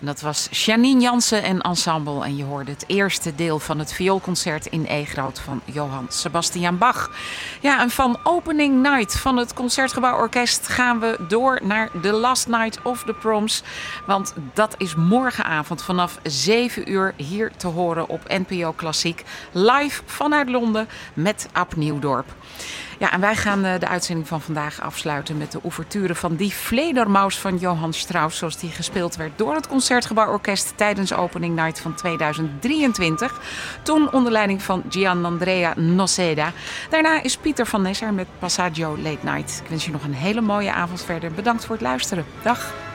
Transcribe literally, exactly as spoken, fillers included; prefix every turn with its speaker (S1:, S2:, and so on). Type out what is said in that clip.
S1: Dat was Janine Jansen en Ensemble. En je hoorde het eerste deel van het vioolconcert in E groot van Johann Sebastian Bach. Ja, en van Opening Night van het Concertgebouw Orkest gaan we door naar The Last Night of the Proms. Want dat is morgenavond vanaf zeven uur hier te horen op N P O Klassiek. Live vanuit Londen met Ab Nieuwdorp. Ja, en wij gaan de uitzending van vandaag afsluiten met de ouverture van Die Fledermaus van Johann Strauss, zoals die gespeeld werd door het Concertgebouw Orkest tijdens Opening Night van tweeduizend drieëntwintig. Toen onder leiding van Gianandrea Noceda. Daarna is Pieter van Nesser met Passaggio Late Night. Ik wens je nog een hele mooie avond verder. Bedankt voor het luisteren. Dag.